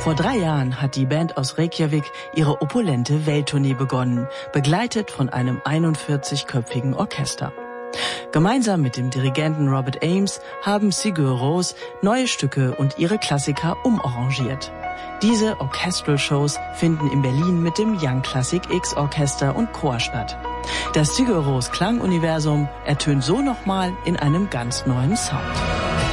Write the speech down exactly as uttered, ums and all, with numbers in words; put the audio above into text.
Vor drei Jahren hat die Band aus Reykjavik ihre opulente Welttournee begonnen, begleitet von einem einundvierzigköpfigen Orchester. Gemeinsam mit dem Dirigenten Robert Ames haben Sigur Rós neue Stücke und ihre Klassiker umarrangiert. Diese Orchestral-Shows finden in Berlin mit dem Young Classic X Orchester und Chor statt. Das Sigur Rós Klanguniversum ertönt so nochmal in einem ganz neuen Sound.